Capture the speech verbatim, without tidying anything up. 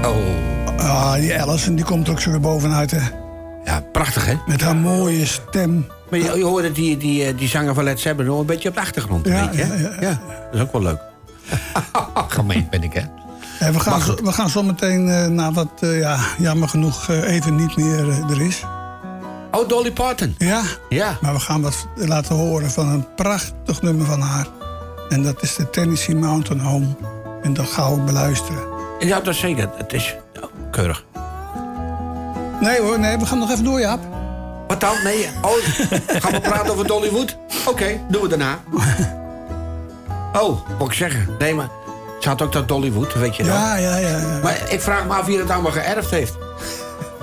Oh. Ah, die Allison, die komt er ook zo weer bovenuit, hè. Ja, prachtig, hè? Met haar mooie stem. Maar je, je hoorde die, die, die zanger van Led Zeppelin nog een beetje op de achtergrond, Ja, weet je, hè? ja, ja. Ja, dat is ook wel leuk. Gemeen ben ik, hè? Ja, we, gaan zo, we gaan zo meteen uh, naar wat, uh, ja, jammer genoeg, uh, even niet meer uh, er is. Oh, Dolly Parton. Ja, Ja. maar we gaan wat laten horen van een prachtig nummer van haar. En dat is de Tennessee Mountain Home. En dat gaan we beluisteren. Ja, dat zeker. Het is oh, keurig. Nee hoor, nee, we gaan nog even door, Jaap. Wat dan? Nee. Oh, gaan we praten over Dollywood? Oké, okay, doen we daarna. Oh, wat ik zeggen? Nee, maar ze had ook dat Dollywood, weet je wel. Ja, ja, ja, ja. Maar ik vraag me af wie het allemaal geërfd heeft.